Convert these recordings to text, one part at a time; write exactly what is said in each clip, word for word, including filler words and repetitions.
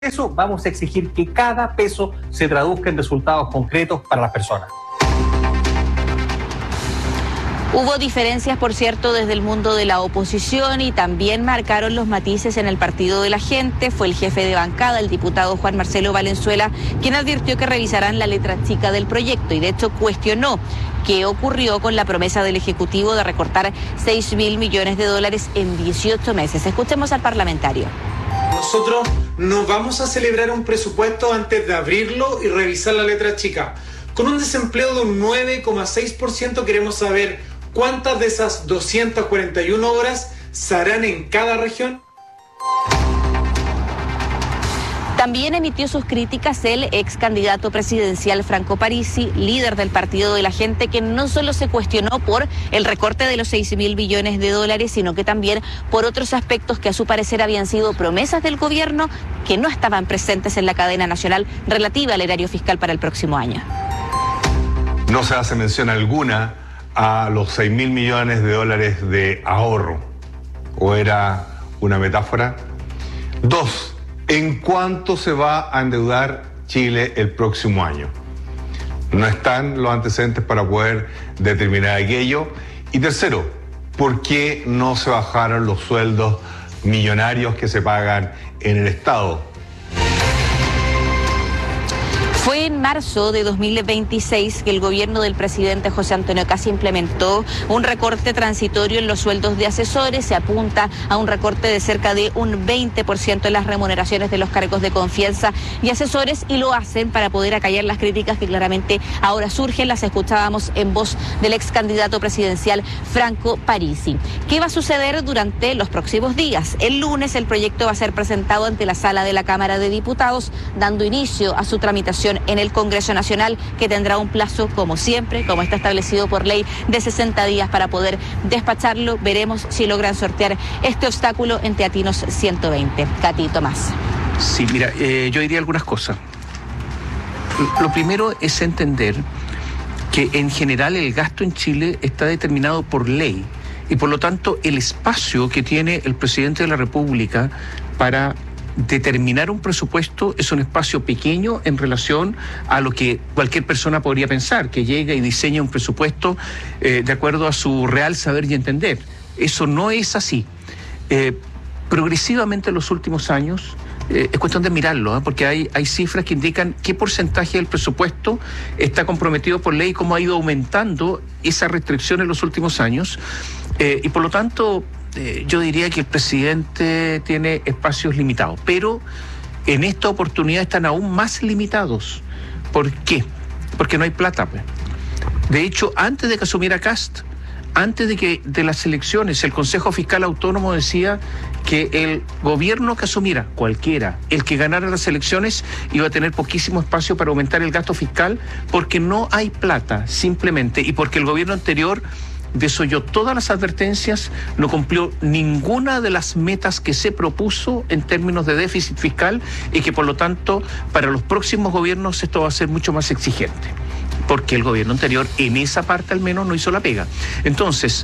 Eso vamos a exigir que cada peso se traduzca en resultados concretos para las personas. Hubo diferencias, por cierto, desde el mundo de la oposición y también marcaron los matices en el Partido de la Gente. Fue el jefe de bancada, el diputado Juan Marcelo Valenzuela, quien advirtió que revisarán la letra chica del proyecto y de hecho cuestionó qué ocurrió con la promesa del Ejecutivo de recortar seis mil millones de dólares en dieciocho meses. Escuchemos al parlamentario. Nosotros no vamos a celebrar un presupuesto antes de abrirlo y revisar la letra chica. Con un desempleo de un nueve coma seis por ciento queremos saber cuántas de esas doscientas cuarenta y una horas se harán en cada región. También emitió sus críticas el ex candidato presidencial Franco Parisi, líder del Partido de la Gente, que no solo se cuestionó por el recorte de los seis mil billones de dólares, sino que también por otros aspectos que a su parecer habían sido promesas del gobierno que no estaban presentes en la cadena nacional relativa al erario fiscal para el próximo año. No se hace mención alguna a los seis mil millones de dólares de ahorro. ¿O era una metáfora? Dos. ¿En cuánto se va a endeudar Chile el próximo año? No están los antecedentes para poder determinar aquello. Y tercero, ¿por qué no se bajaron los sueldos millonarios que se pagan en el Estado? Fue en marzo de dos mil veintiséis que el gobierno del presidente José Antonio Kast implementó un recorte transitorio en los sueldos de asesores. Se apunta a un recorte de cerca de un veinte por ciento en las remuneraciones de los cargos de confianza y asesores, y lo hacen para poder acallar las críticas que claramente ahora surgen. Las escuchábamos en voz del ex candidato presidencial Franco Parisi. ¿Qué va a suceder durante los próximos días? El lunes el proyecto va a ser presentado ante la sala de la Cámara de Diputados, dando inicio a su tramitación en el Congreso Nacional, que tendrá un plazo, como siempre, como está establecido por ley, de sesenta días para poder despacharlo. Veremos si logran sortear este obstáculo en Teatinos ciento veinte. Katy, Tomás. Sí, mira, eh, yo diría algunas cosas. Lo primero es entender que en general el gasto en Chile está determinado por ley y por lo tanto el espacio que tiene el presidente de la República para determinar un presupuesto es un espacio pequeño en relación a lo que cualquier persona podría pensar, que llega y diseña un presupuesto eh, de acuerdo a su real saber y entender. Eso no es así. Eh, progresivamente en los últimos años, eh, es cuestión de mirarlo, ¿eh? porque hay, hay cifras que indican qué porcentaje del presupuesto está comprometido por ley y cómo ha ido aumentando esa restricción en los últimos años. Eh, y por lo tanto, Eh, yo diría que el presidente tiene espacios limitados, pero en esta oportunidad están aún más limitados. ¿Por qué? Porque no hay plata, pues. De hecho, antes de que asumiera Kast, antes de que de las elecciones, el Consejo Fiscal Autónomo decía que el gobierno que asumiera, cualquiera, el que ganara las elecciones, iba a tener poquísimo espacio para aumentar el gasto fiscal, porque no hay plata, simplemente, y porque el gobierno anterior desoyó todas las advertencias, no cumplió ninguna de las metas que se propuso en términos de déficit fiscal, y que por lo tanto para los próximos gobiernos esto va a ser mucho más exigente, porque el gobierno anterior en esa parte al menos no hizo la pega. Entonces,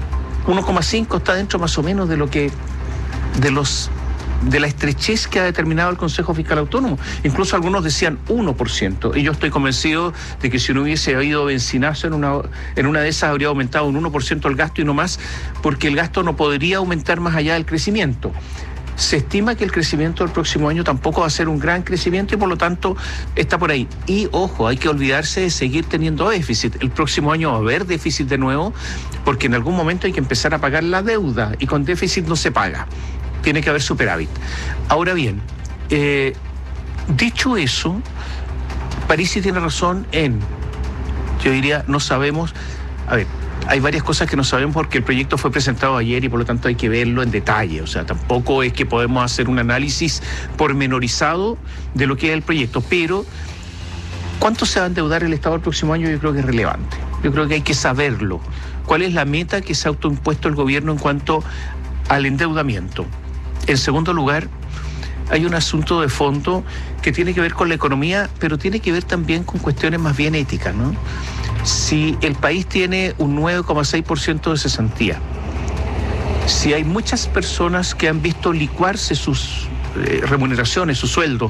uno coma cinco está dentro más o menos de lo que de los de la estrechez que ha determinado el Consejo Fiscal Autónomo. Incluso algunos decían uno por ciento. Y yo estoy convencido de que si no hubiese habido benzinazo en una, en una de esas, habría aumentado un uno por ciento el gasto y no más, porque el gasto no podría aumentar más allá del crecimiento. Se estima que el crecimiento del próximo año tampoco va a ser un gran crecimiento y por lo tanto está por ahí. Y ojo, hay que olvidarse de seguir teniendo déficit. El próximo año va a haber déficit de nuevo, porque en algún momento hay que empezar a pagar la deuda y con déficit no se paga. Tiene que haber superávit. Ahora bien, eh, dicho eso, Parisi tiene razón en, yo diría, no sabemos, a ver, hay varias cosas que no sabemos porque el proyecto fue presentado ayer y por lo tanto hay que verlo en detalle. O sea, tampoco es que podemos hacer un análisis pormenorizado de lo que es el proyecto, pero ¿cuánto se va a endeudar el Estado el próximo año? Yo creo que es relevante. Yo creo que hay que saberlo. ¿Cuál es la meta que se ha autoimpuesto el gobierno en cuanto al endeudamiento? En segundo lugar, hay un asunto de fondo que tiene que ver con la economía, pero tiene que ver también con cuestiones más bien éticas, ¿no? Si el país tiene un nueve coma seis por ciento de cesantía, si hay muchas personas que han visto licuarse sus eh, remuneraciones, sus sueldos,